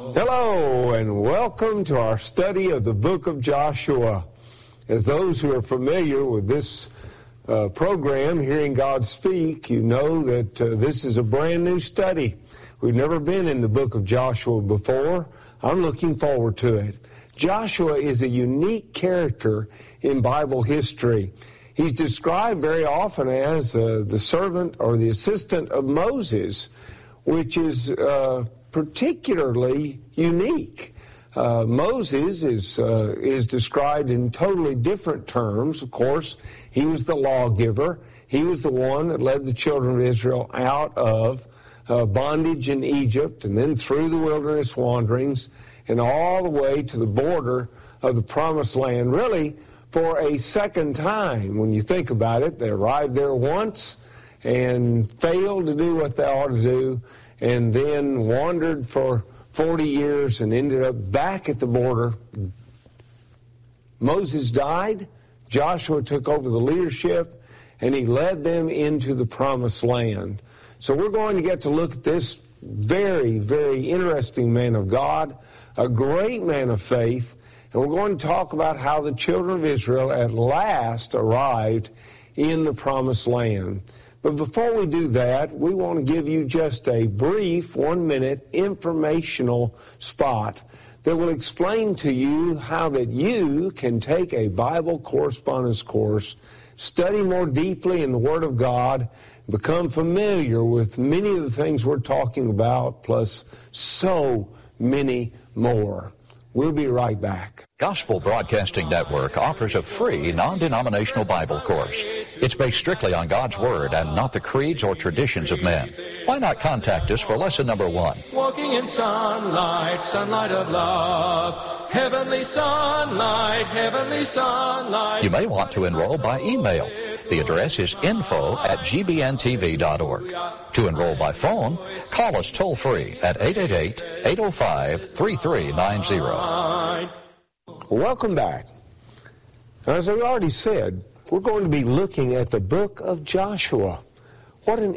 Hello, and welcome to our study of the book of Joshua. As those who are familiar with this program, Hearing God Speak, you know that this is a brand new study. We've never been in the book of Joshua before. I'm looking forward to it. Joshua is a unique character in Bible history. He's described very often as the servant or the assistant of Moses, which is particularly unique. Moses is described in totally different terms. Of course, he was the lawgiver. He was the one that led the children of Israel out of bondage in Egypt and then through the wilderness wanderings and all the way to the border of the Promised Land, really for a second time. When you think about it, they arrived there once and failed to do what they ought to do, and then wandered for 40 years and ended up back at the border. Moses died, Joshua took over the leadership, and he led them into the Promised Land. So we're going to get to look at this very, very interesting man of God, a great man of faith, and we're going to talk about how the children of Israel at last arrived in the Promised Land. But before we do that, we want to give you just a brief 1-minute informational spot that will explain to you how that you can take a Bible correspondence course, study more deeply in the Word of God, become familiar with many of the things we're talking about, plus so many more. We'll be right back. Gospel Broadcasting Network offers a free, non-denominational Bible course. It's based strictly on God's Word and not the creeds or traditions of men. Why not contact us for lesson number 1? Walking in sunlight, sunlight of love, heavenly sunlight, heavenly sunlight. You may want to enroll by email. The address is info@gbntv.org. To enroll by phone, call us toll-free at 888-805-3390. Welcome back. As I already said, we're going to be looking at the book of Joshua. What an